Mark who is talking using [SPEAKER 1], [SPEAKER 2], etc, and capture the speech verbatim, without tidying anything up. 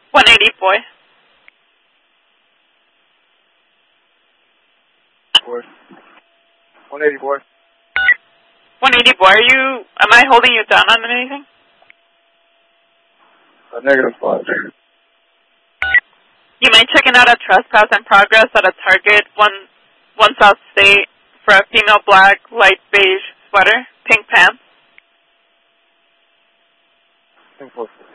[SPEAKER 1] one eighty boy.
[SPEAKER 2] Boy. one eighty boy.
[SPEAKER 1] one eighty boy, are you, am I holding you down on anything?
[SPEAKER 2] A negative five.
[SPEAKER 1] You mind checking out a trespass in progress at a Target, one, one South State, for a female black, light beige sweater, pink pants?
[SPEAKER 2] Ten four.